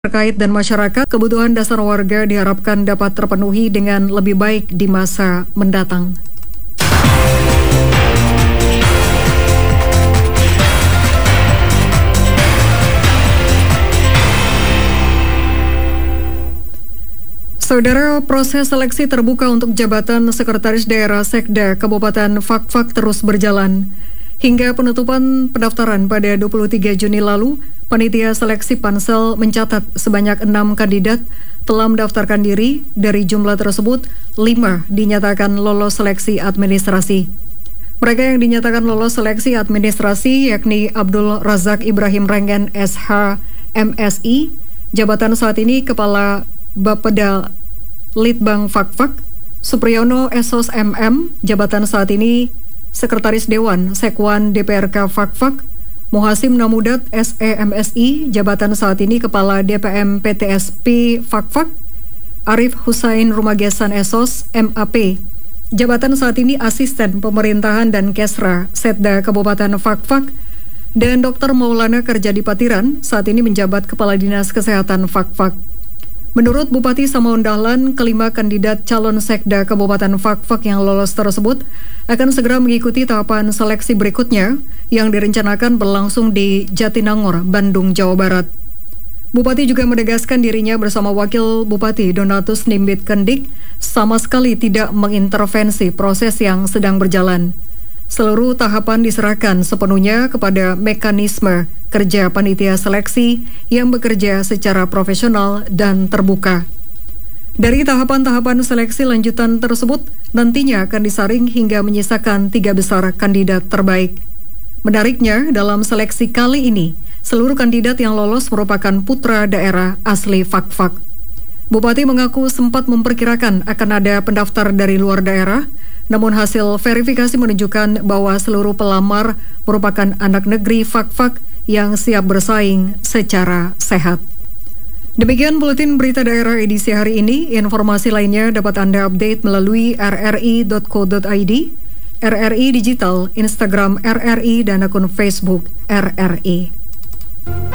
terkait dan masyarakat, kebutuhan dasar warga diharapkan dapat terpenuhi dengan lebih baik di masa mendatang. Saudara, proses seleksi terbuka untuk jabatan Sekretaris Daerah Sekda Kabupaten Fakfak terus berjalan. Hingga penutupan pendaftaran pada 23 Juni lalu, panitia seleksi Pansel mencatat sebanyak 6 kandidat telah mendaftarkan diri. Dari jumlah tersebut, 5 dinyatakan lolos seleksi administrasi. Mereka yang dinyatakan lolos seleksi administrasi yakni Abdul Razak Ibrahim Rengen SH MSI, jabatan saat ini Kepala Bapeda Litbang Fakfak, Supriyono Esos MM, jabatan saat ini Sekretaris Dewan Sekwan DPRK Fakfak, Muhasim Namudat SEMSI, jabatan saat ini Kepala DPM PTSP Fakfak, Arif Husain Rumagesan Esos MAP, jabatan saat ini Asisten Pemerintahan dan Kesra Setda Kabupaten Fakfak, dan Dr. Maulana Kerjadi Patiran saat ini menjabat Kepala Dinas Kesehatan Fakfak. Menurut Bupati Samaun Dahlan, kelima kandidat calon Sekda Kabupaten Fakfak yang lolos tersebut akan segera mengikuti tahapan seleksi berikutnya yang direncanakan berlangsung di Jatinangor, Bandung, Jawa Barat. Bupati juga menegaskan dirinya bersama Wakil Bupati Donatus Nimbit Kendik sama sekali tidak mengintervensi proses yang sedang berjalan. Seluruh tahapan diserahkan sepenuhnya kepada mekanisme kerja panitia seleksi yang bekerja secara profesional dan terbuka. Dari tahapan-tahapan seleksi lanjutan tersebut nantinya akan disaring hingga menyisakan 3 besar kandidat terbaik. Menariknya, dalam seleksi kali ini, seluruh kandidat yang lolos merupakan putra daerah asli Fakfak. Bupati mengaku sempat memperkirakan akan ada pendaftar dari luar daerah, namun hasil verifikasi menunjukkan bahwa seluruh pelamar merupakan anak negeri Fakfak yang siap bersaing secara sehat. Demikian buletin berita daerah edisi hari ini. Informasi lainnya dapat Anda update melalui rri.co.id, RRI Digital, Instagram RRI, dan akun Facebook RRI.